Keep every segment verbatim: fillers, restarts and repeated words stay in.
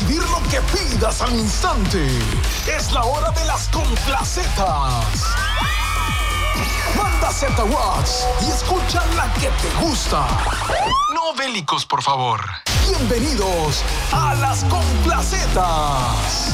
recibir lo que pidas al instante. Es la hora de las complacetas. Manda Z Watts y escucha la que te gusta. No bélicos, por favor. Bienvenidos a las complacetas.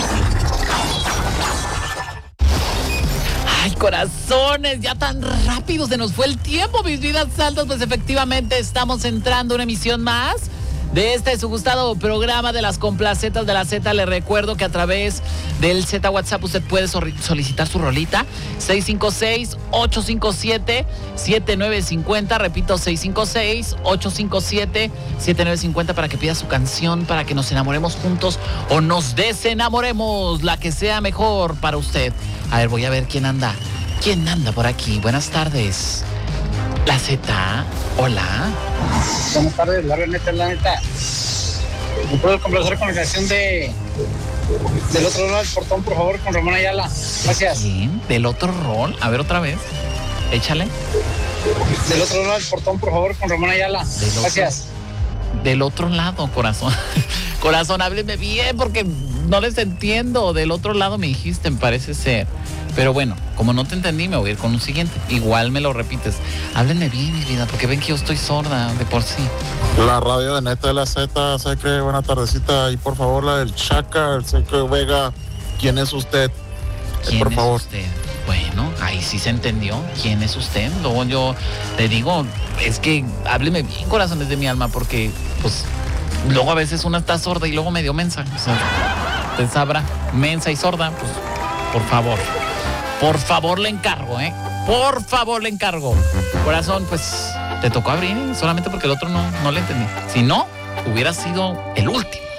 Ay, corazones, ya tan rápido se nos fue el tiempo, mis vidas santas. Pues efectivamente estamos entrando a una emisión más de este su gustado programa de las complacetas de la Z. Le recuerdo que a través del Z WhatsApp usted puede solicitar su rolita. seis cinco seis, ocho cinco siete, siete nueve cinco cero. Repito, seis cinco seis, ocho cinco siete, siete nueve cinco cero para que pida su canción, para que nos enamoremos juntos o nos desenamoremos, la que sea mejor para usted. A ver, voy a ver quién anda. ¿Quién anda por aquí? Buenas tardes. La Z, hola. Buenas tardes, la neta, la neta. ¿Me puedo complacer con la canción de Del otro lado del portón, por favor, con Ramón Ayala? Gracias. ¿Quién? ¿Del otro rol? A ver, otra vez. Échale. Del otro lado del portón, por favor, con Ramón Ayala. Del otro, Gracias. Del otro lado, corazón. Corazón, hábleme bien porque no les entiendo. Del otro lado me dijiste, me parece ser. Pero bueno, como no te entendí, me voy a ir con un siguiente. Igual me lo repites. Háblenme bien, mi vida, porque ven que yo estoy sorda de por sí. La radio de Neta de la Z, sé que buena tardecita. Y por favor, la del Chaca, sé que Vega. ¿Quién es usted? ¿Quién por es favor. usted? Bueno, ahí sí se entendió. ¿Quién es usted? Luego yo le digo, es que hábleme bien, corazones de mi alma, porque pues luego a veces una está sorda y luego medio mensa. O sea, usted sabrá, mensa y sorda, pues por favor. Por favor le encargo, ¿eh? Por favor le encargo. Corazón, pues te tocó abrir, ¿eh? Solamente porque el otro no, no le entendí. Si no, hubiera sido el último.